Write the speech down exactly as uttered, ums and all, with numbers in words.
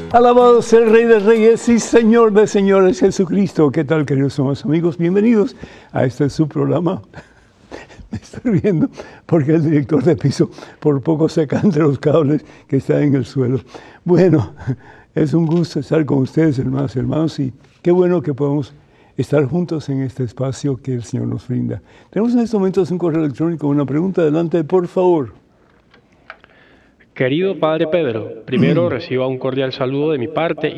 Alabado sea el Rey de Reyes y Señor de Señores, Jesucristo. ¿Qué tal, queridos somos amigos? Bienvenidos a este su programa. Me estoy riendo porque el director de piso por poco se cae entre los cables que están en el suelo. Bueno, es un gusto estar con ustedes, hermanos y hermanos, y qué bueno que podemos estar juntos en este espacio que el Señor nos brinda. Tenemos en estos momentos un correo electrónico, una pregunta. Adelante, por favor. Querido Padre Pedro, primero reciba un cordial saludo de mi parte